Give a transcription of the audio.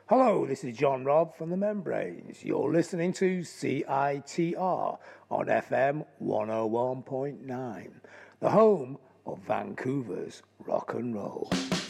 Hello, this is John Robb from The Membranes. You're listening to CITR on FM 101.9, the home of Vancouver's rock and roll.